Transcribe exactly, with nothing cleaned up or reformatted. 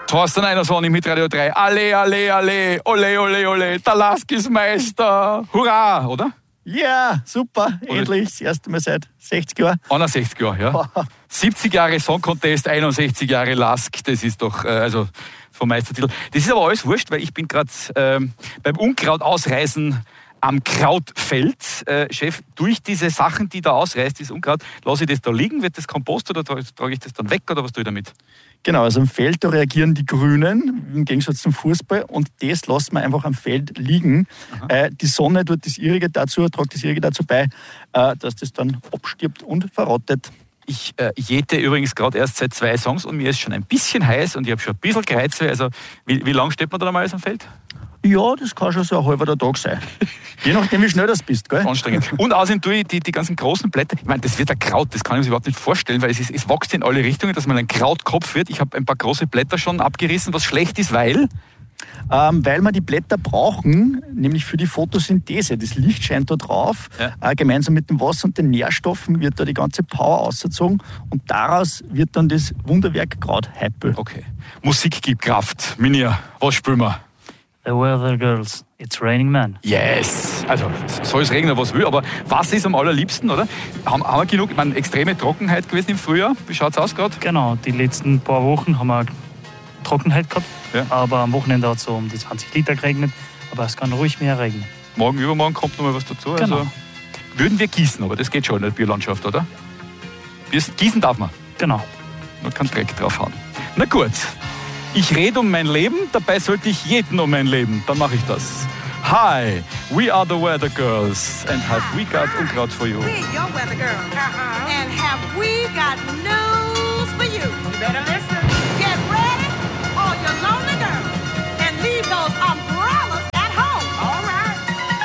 Thorsten Einersoni mit Radio drei. Alle, alle, alle, ole, ole, ole, der Lask ist Meister. Hurra, oder? Ja, super. Oder? Endlich, das erste Mal seit sechzig Jahren. einundsechzig Jahre, ja. siebzig Jahre Song Contest, einundsechzig Jahre Lask. Das ist doch, äh, also vom Meistertitel. Das ist aber alles wurscht, weil ich bin gerade ähm, beim Unkraut ausreißen am Krautfeld. Äh, Chef, durch diese Sachen, die da ausreißt, dieses Unkraut, lasse ich das da liegen? Wird das Kompost oder trage ich das dann weg oder was tue ich damit? Genau, also am Feld, da reagieren die Grünen im Gegensatz zum Fußball und das lassen wir einfach am Feld liegen. Äh, die Sonne tut das Ihrige dazu, trägt das Ihrige dazu bei, äh, dass das dann abstirbt und verrottet. Ich äh, jäte übrigens gerade erst seit zwei Songs und mir ist schon ein bisschen heiß und ich habe schon ein bisschen Kreuzweh. Also wie, wie lange steht man da mal am Feld? Ja, das kann schon so ein halber Tag sein. Je nachdem, wie schnell das bist, gell? Anstrengend. Und außerdem tue ich die, die ganzen großen Blätter. Ich meine, das wird ein Kraut, das kann ich mir überhaupt nicht vorstellen, weil es, ist, es wächst in alle Richtungen, dass man ein Krautkopf wird. Ich habe ein paar große Blätter schon abgerissen, was schlecht ist, weil... Ähm, weil wir die Blätter brauchen, nämlich für die Photosynthese. Das Licht scheint da drauf. Ja. Äh, gemeinsam mit dem Wasser und den Nährstoffen wird da die ganze Power ausgezogen und daraus wird dann das Wunderwerk Kraut-Heipel. Okay. Musik gibt Kraft. Minia, was spielen wir? The Weather Girls, It's Raining Men. Yes! Also, soll es regnen, was will, aber Wasser ist am allerliebsten, oder? Haben, haben wir genug, ich meine, extreme Trockenheit gewesen im Frühjahr. Wie schaut es aus gerade? Genau, die letzten paar Wochen haben wir Trockenheit gehabt, ja. Aber am Wochenende hat es so um die zwanzig Liter geregnet, aber es kann ruhig mehr regnen. Morgen, übermorgen kommt noch mal was dazu. Genau. Also, würden wir gießen, aber das geht schon in der Biolandschaft, oder? Gießen darf man. Genau. Man kann Dreck drauf hauen. Na gut. Ich rede um mein Leben, dabei sollte ich jeden um mein Leben. Dann mache ich das. Hi, we are the Weather Girls and have we got Unkraut for you. We your Weather Girls. Uh-huh. And have we got news for you. You better listen.